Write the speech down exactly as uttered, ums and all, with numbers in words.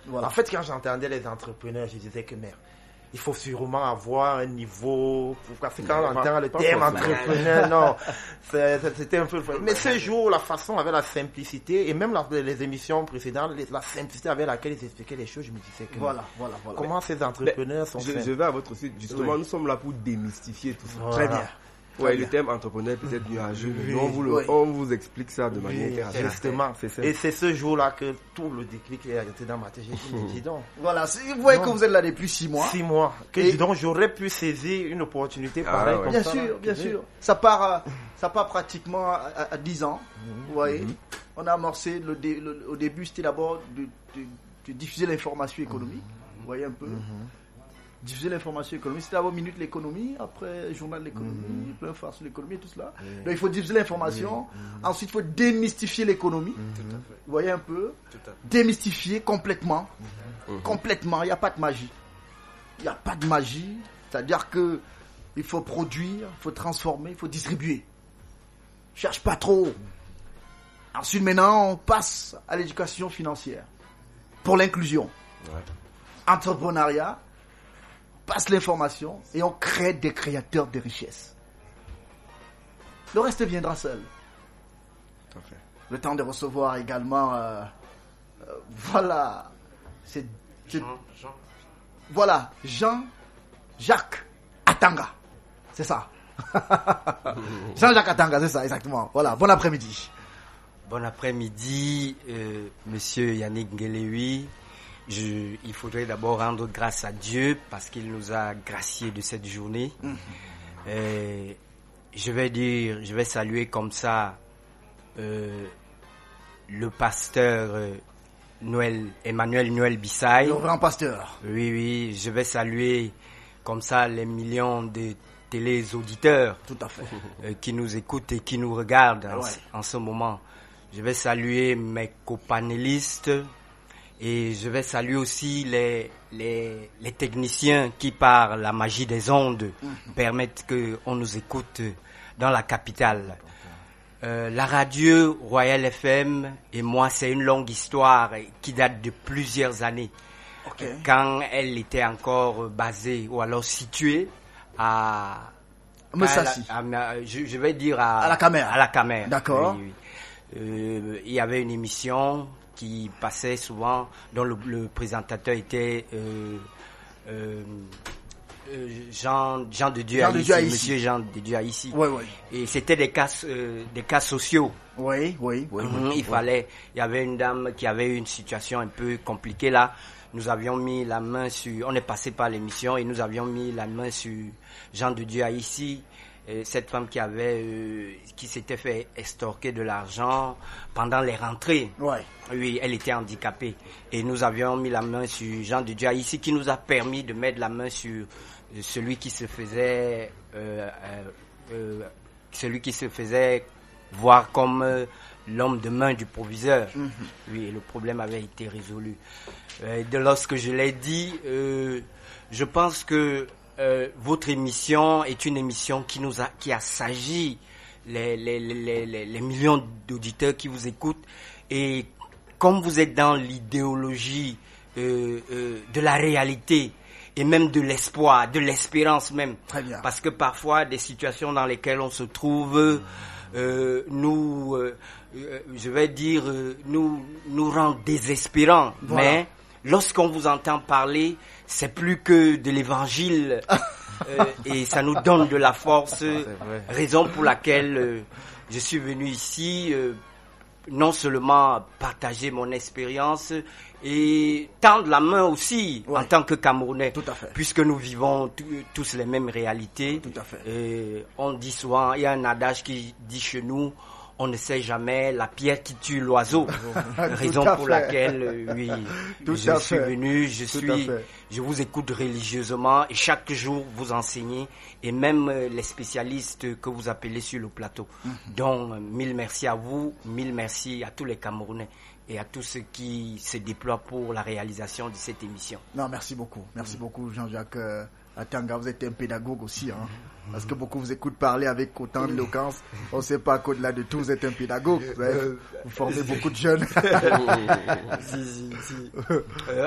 Voilà. En fait, quand j'entendais les entrepreneurs, je disais que merde, il faut sûrement avoir un niveau. Parce que quand on entend le terme entrepreneur, non, c'est, c'était un peu. Mais ce jour, la façon avec la simplicité, et même la, les émissions précédentes, les, la simplicité avec laquelle ils expliquaient les choses, je me disais que. Voilà, voilà, voilà. Comment ces entrepreneurs mais sont je, faits. je vais à votre site, justement, Oui. nous sommes là pour démystifier tout ça. Voilà. Très bien. Ouais, Très le bien. thème entrepreneur peut être mieux à jour. Oui. On vous, le, Oui. on vous explique ça de manière Oui, interactive. justement. C'est ça. Et c'est ce jour-là que tout le déclic est arrêté dans ma tête. J'ai dit, mais dis donc. Voilà, c'est- vous voyez Non. que vous êtes là depuis six mois. Six mois. Que Et- dis donc, j'aurais pu saisir une opportunité Ah, pareille ouais. comme Bien ça. sûr, là. bien Oui. sûr. Ça part, à- ça part pratiquement à, à- à dix ans. Vous voyez, Mhm. on a amorcé le, dé- le- au début, c'était d'abord de, de- de diffuser l'information économique. Vous voyez un peu. Diffuser l'information économique, c'était d'abord minute l'économie, après journal de l'économie, plein phare sur l'économie et tout cela. Donc il faut diffuser l'information. Ensuite, il faut démystifier l'économie. Vous voyez un peu. Démystifier complètement. Complètement. Il n'y a pas de magie. Il n'y a pas de magie. C'est-à-dire que il faut produire, il faut transformer, il faut distribuer. Cherche pas trop. Ensuite, maintenant, on passe à l'éducation financière. Pour l'inclusion. Entrepreneuriat. On passe l'information et on crée des créateurs de richesse. Le reste viendra seul. Tout à fait. Le temps de recevoir également, euh, euh, voilà, c'est, c'est- Jean, Jean. voilà, Jean-Jacques Atanga, c'est ça. Jean-Jacques Atanga, c'est ça, exactement. Voilà, bon après-midi. Bon après-midi, euh, monsieur Yannick Ngelewi. Je, il faudrait d'abord rendre grâce à Dieu parce qu'il nous a graciés de cette journée. Euh, je vais dire, je vais saluer comme ça euh, le pasteur euh, Noël, Emmanuel Noël Bissaï. Le grand pasteur. Oui, oui, je vais saluer comme ça les millions de téléauditeurs Tout à fait. euh, qui nous écoutent et qui nous regardent en, Ouais. en ce moment. Je vais saluer mes copanélistes et je vais saluer aussi les, les, les techniciens qui, par la magie des ondes, permettent qu'on nous écoute dans la capitale. Euh, la radio Royal F M et moi, c'est une longue histoire qui date de plusieurs années. Ok. Quand elle était encore basée ou alors située à... Messassi. à la- à- je, je vais dire à... À la Camère. À la Camère. D'accord. Oui, oui. Euh, il y avait une émission qui passait souvent, dont le, le présentateur était euh, euh, euh, Jean, Jean de Dieu Jean de Haïssi, Dieu Haïssi. Monsieur Jean de Dieu Haïssi. Oui, oui. Et c'était des cas, euh, des cas sociaux. Oui, oui, oui. Mhm, il fallait, il y avait une dame qui avait eu une situation un peu compliquée là. Nous avions mis la main sur, on est passé par l'émission et nous avions mis la main sur Jean de Dieu Haïssi. Euh, cette femme qui avait, euh, qui s'était fait extorquer de l'argent pendant les rentrées. Ouais. Oui, elle était handicapée. Et nous avions mis la main sur Jean de Dieu ici, qui nous a permis de mettre la main sur celui qui se faisait, euh, euh, euh, celui qui se faisait voir comme euh, l'homme de main du proviseur. Mhm. Oui, et le problème avait été résolu. Euh, de lorsque je l'ai dit, euh, je pense que euh, votre émission est une émission qui nous a, qui assagit les, les, les, les, les millions d'auditeurs qui vous écoutent. Et comme vous êtes dans l'idéologie euh, euh, de la réalité et même de l'espoir, de l'espérance même, Très bien. parce que parfois des situations dans lesquelles on se trouve euh, nous, euh, euh, je vais dire, euh, nous nous rend désespérants. Voilà. Mais lorsqu'on vous entend parler, c'est plus que de l'évangile euh, et ça nous donne de la force. Raison pour laquelle euh, je suis venu ici. Euh, non seulement partager mon expérience et tendre la main aussi Ouais. en tant que Camerounais, Tout à fait. puisque nous vivons t- tous les mêmes réalités. Tout à fait. Et on dit souvent, il y a un adage qui dit chez nous, on ne sait jamais la pierre qui tue l'oiseau. Raison Tout à pour fait. laquelle, euh, oui, Tout je à suis fait. venu, je Tout à suis, fait. je vous écoute religieusement et chaque jour vous enseignez et même euh, les spécialistes que vous appelez sur le plateau. Donc, euh, mille merci à vous, mille merci à tous les Camerounais et à tous ceux qui se déploient pour la réalisation de cette émission. Non, merci beaucoup. Merci beaucoup, Jean-Jacques euh, Atanga. Vous êtes un pédagogue aussi, hein. Parce que beaucoup vous écoutent parler avec autant d'éloquence. On ne sait pas qu'au-delà de tout, vous êtes un pédagogue. Vous, avez- vous formez beaucoup de jeunes. Si, si, si.